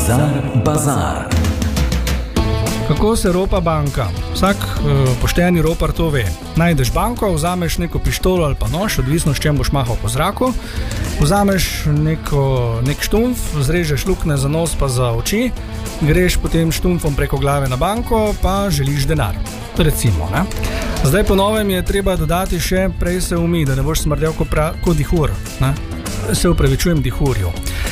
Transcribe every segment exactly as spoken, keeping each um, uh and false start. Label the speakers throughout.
Speaker 1: Bizar Bazar.
Speaker 2: Kako se ropa banka? Vsak uh, pošteni ropar to ve. Najdeš banko, vzameš neko pištolo ali pa nož, odvisno s čem boš mahal po zraku, vzameš neko, nek štumf, zrežeš lukne za nos pa za oči, greš potem štumfom preko glave na banko, pa želiš denar. Recimo, ne? Zdaj po novem je treba dodati še prej se umi, da ne boš smrdel kot ko dihur, ne? Se upravičujem dihurju.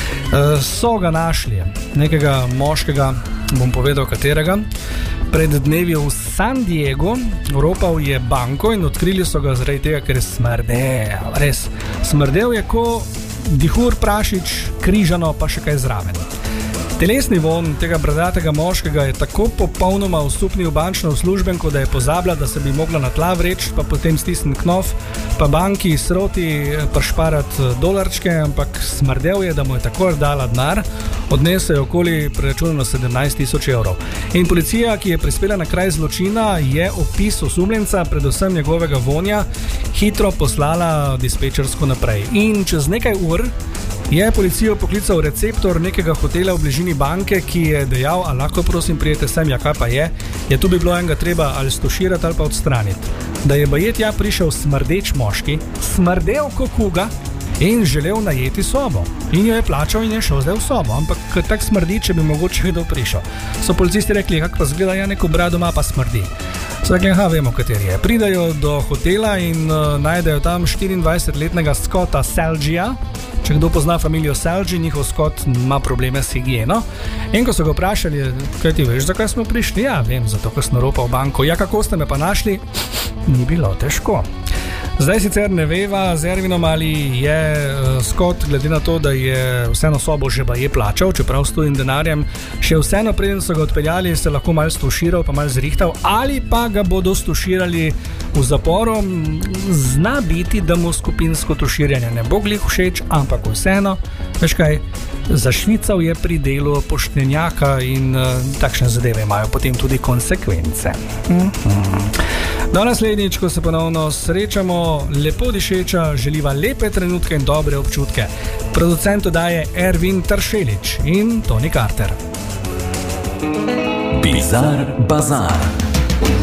Speaker 2: E, so ga našli, nekega moškega, bom povedal katerega, pred dnevi v San Diego, ropal je banko in odkrili so ga zaradi tega, ker je smrdel, res. Smrdel je ko dihur, prašič, križano pa še kaj zraven. Telesni von tega bradatega moškega je tako popolnoma osupnil bančno uslužbenko, da je pozabila, da se bi mogla na tla vreči, pa potem stisniti knof, pa banki sroti pršparati dolarčke, ampak smrdel je, da mu je tako dala denar, odnese je okoli preračunano sedemnajst tisoč evrov. In policija, ki je prispela na kraj zločina, je opis osumljenca, predvsem njegovega vonja, hitro poslala dispečersko naprej. In čez nekaj ur je policijo poklical receptor nekega hotela v bližini banke, ki je dejal, a lahko prosim prijete sem, ja kaj pa je, je tu bi bilo enega treba ali stoširati ali pa odstraniti. Da je baje tja prišel smrdeč moški, smrdel ko kuga in želel najeti sobo. In jo je plačal in je šel zdaj v sobo, ampak tak smrdi, če bi mogoče kdo prišel. So policisti rekli, kak pa zgleda, ja neko brado ima pa smrdi. So rekli, aha, vemo, kateri je. Pridajo do hotela in uh, najdejo tam štiriindvajsetletnega Scotta Selgija. Če kdo pozna familijo Selgi, njihov Scott ima probleme s higieno. In ko so ga vprašali, kaj ti veš, zakaj smo prišli? Ja, vem, zato, ker smo ropal banko. Ja, kako ste me pa našli? Ni bilo težko. Zdaj sicer ne veva z Ervinom, ali je uh, Scott, glede na to, da je vseeno sobo že baje plačal, čeprav s tujim denarjem, še vseeno preden so ga odpeljali, se lahko malo stuširal, pa malo zrihtal, ali pa ga bodo stuširali v zaporu. Zna biti, da mu skupinsko tuširjanje ne bo glih všeč, ampak vseeno, veš kaj, zašvical je pri delu poštenjaka in uh, takšne zadeve imajo potem tudi konsekvence. Mm-hmm. Do naslednjič, ko se ponovno srečamo, lepo dišeča, želiva lepe trenutke in dobre občutke. Producent oddaje Ervin Tršelič in Toni Carter.
Speaker 1: Bizar Bazar.